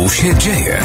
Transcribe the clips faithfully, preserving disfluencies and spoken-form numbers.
Tu się dzieje.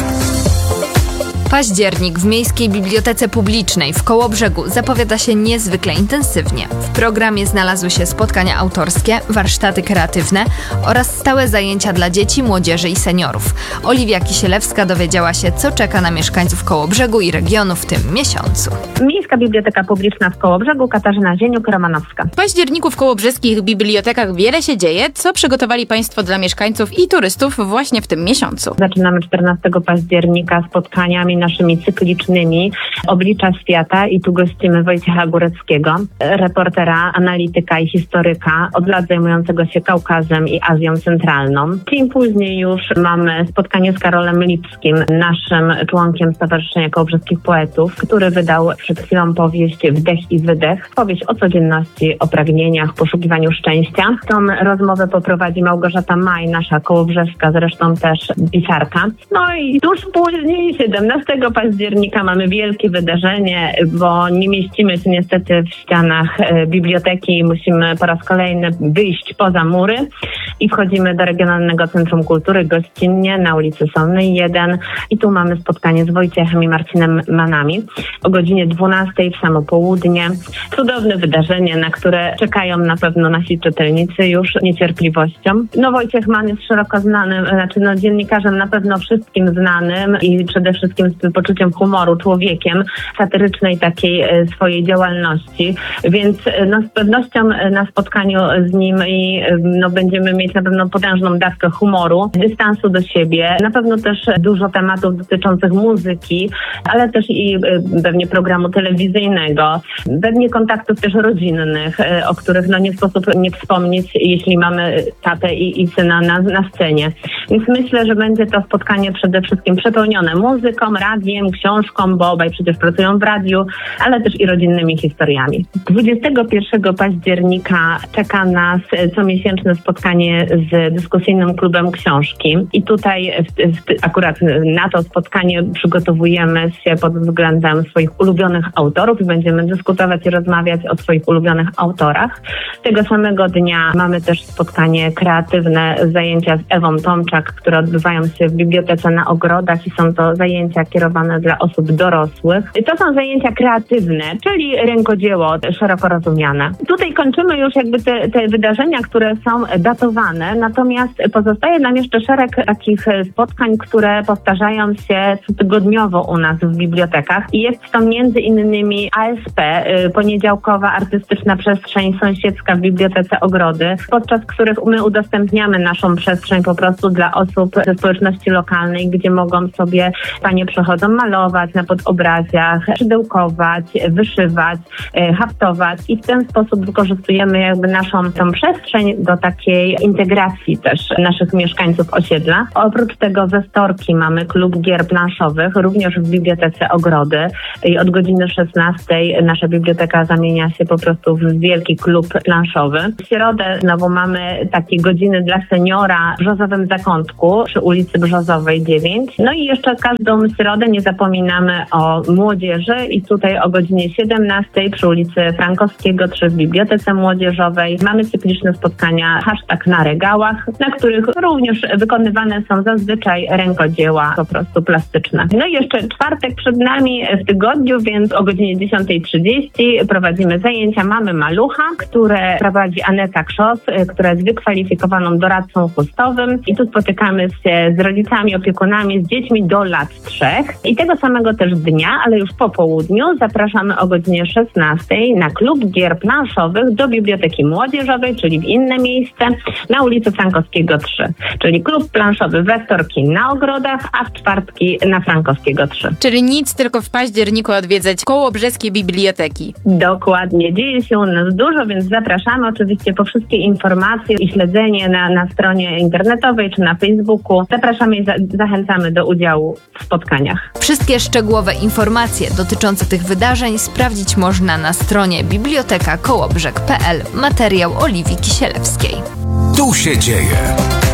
Październik w Miejskiej Bibliotece Publicznej w Kołobrzegu zapowiada się niezwykle intensywnie. W programie znalazły się spotkania autorskie, warsztaty kreatywne oraz stałe zajęcia dla dzieci, młodzieży i seniorów. Oliwia Kisielewska dowiedziała się, co czeka na mieszkańców Kołobrzegu i regionu w tym miesiącu. Miejska Biblioteka Publiczna w Kołobrzegu, Katarzyna Zieniuk-Romanowska. W październiku w kołobrzeskich bibliotekach wiele się dzieje. Co przygotowali Państwo dla mieszkańców i turystów właśnie w tym miesiącu? Zaczynamy czternastego października spotkaniami naszymi cyklicznymi Oblicza Świata i tu gościmy Wojciecha Góreckiego, reportera, analityka i historyka, od lat zajmującego się Kaukazem i Azją Centralną. Dzień później już mamy spotkanie z Karolem Lipskim, naszym członkiem Stowarzyszenia Kołobrzeskich Poetów, który wydał przed chwilą powieść Wdech i Wydech. Powieść o codzienności, o pragnieniach, poszukiwaniu szczęścia. Tą rozmowę poprowadzi Małgorzata Maj, nasza kołobrzeska, zresztą też pisarka. No i tuż później, siedemnastego października mamy wielkie wydarzenie, bo nie mieścimy się niestety w ścianach biblioteki. Musimy po raz kolejny wyjść poza mury i wchodzimy do Regionalnego Centrum Kultury gościnnie na ulicy Solnej jeden i tu mamy spotkanie z Wojciechem i Marcinem Manami o godzinie dwunastej w samo południe. Cudowne wydarzenie, na które czekają na pewno nasi czytelnicy już niecierpliwością. No Wojciech Mann jest szeroko znanym, znaczy no dziennikarzem na pewno wszystkim znanym i przede wszystkim z poczuciem humoru, człowiekiem, satyrycznej takiej swojej działalności, więc no z pewnością na spotkaniu z nim i no będziemy mieć na pewno potężną dawkę humoru, dystansu do siebie, na pewno też dużo tematów dotyczących muzyki, ale też i pewnie programu telewizyjnego, pewnie kontaktów też rodzinnych, o których no nie sposób nie wspomnieć, jeśli mamy tatę i, i syna na, na scenie. Więc myślę, że będzie to spotkanie przede wszystkim przepełnione muzyką, radiem, książką, bo obaj przecież pracują w radiu, ale też i rodzinnymi historiami. dwudziestego pierwszego października czeka nas comiesięczne spotkanie z dyskusyjnym klubem książki i tutaj w, w, akurat na to spotkanie przygotowujemy się pod względem swoich ulubionych autorów i będziemy dyskutować i rozmawiać o swoich ulubionych autorach. Tego samego dnia mamy też spotkanie kreatywne, zajęcia z Ewą Tomczak, które odbywają się w bibliotece na Ogrodach i są to zajęcia kierowane dla osób dorosłych. To są zajęcia kreatywne, czyli rękodzieło szeroko rozumiane. Tutaj kończymy już jakby te, te wydarzenia, które są datowane, natomiast pozostaje nam jeszcze szereg takich spotkań, które powtarzają się cotygodniowo u nas w bibliotekach i jest to między innymi A S P, poniedziałkowa artystyczna przestrzeń sąsiedzka w Bibliotece Ogrody, podczas których my udostępniamy naszą przestrzeń po prostu dla osób ze społeczności lokalnej, gdzie mogą sobie panie przychodzą malować na podobraziach, szydełkować, wyszywać, haftować i w ten sposób wykorzystujemy jakby naszą tą przestrzeń do takiej integracji też naszych mieszkańców osiedla. Oprócz tego we wtorki mamy klub gier planszowych, również w Bibliotece Ogrody i od godziny szesnastej nasza biblioteka zamienia się po prostu w wielki klub planszowy. W środę znowu mamy takie godziny dla seniora w Brzozowym Zakątku przy ulicy Brzozowej dziewięć. No i jeszcze każdą środę nie zapominamy o młodzieży i tutaj o godzinie siedemnastej przy ulicy Frankowskiego trzy w Bibliotece Młodzieżowej mamy cykliczne spotkania hashtag na regałach, na których również wykonywane są zazwyczaj rękodzieła po prostu plastyczne. No i jeszcze czwartek przed nami w tygodniu, więc o godzinie dziesiątej trzydzieści prowadzimy zajęcia Mamy Malucha, które prowadzi Aneta Krzos, która jest wykwalifikowaną doradcą chustowym i tu spotykamy się z rodzicami, opiekunami, z dziećmi do lat trzech. I tego samego też dnia, ale już po południu zapraszamy o godzinie szesnastej na klub gier planszowych do Biblioteki Młodzieżowej, czyli w inne miejsce, na ulicy Frankowskiego trzy. Czyli klub planszowy we wtorki na Ogrodach, a w czwartki na Frankowskiego trzy. Czyli nic, tylko w październiku odwiedzać kołobrzeskie biblioteki. Dokładnie. Dzieje się u nas dużo, więc zapraszamy oczywiście po wszystkie informacje i śledzenie na, na stronie internetowej czy na Facebooku. Zapraszamy i za, zachęcamy do udziału w spotkaniach. Wszystkie szczegółowe informacje dotyczące tych wydarzeń sprawdzić można na stronie biblioteka kołobrzeg kropka p l. Materiał Oliwii Kisielewskiej. Tu się dzieje.